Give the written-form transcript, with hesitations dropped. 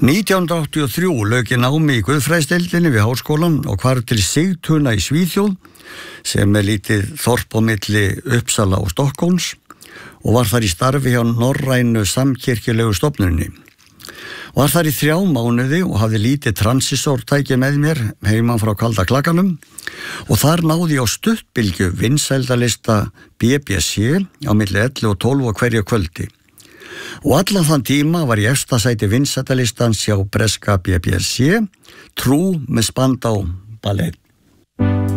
1983 lauk ég námi í guðfræðisdeildinni við háskólan og hvarf til Sigtuna í Svíþjóð sem lítið þorp á milli Uppsala og Stokkólms og var þar í starfi hjá Norrænu samkirkjulegu stofnuninni. Var þar í 3 mánuði og hafði lítið transistortæki með mér heiman frá kalda klakkanum og þar náði ég á stuttbylgju vinsældalista BBC á milli 11 og 12 á hverju kvöldi. Og allan þann tíma var ég efsta sæti vinsældalistans hjá breska BBC, Trú með Spandau Ballet.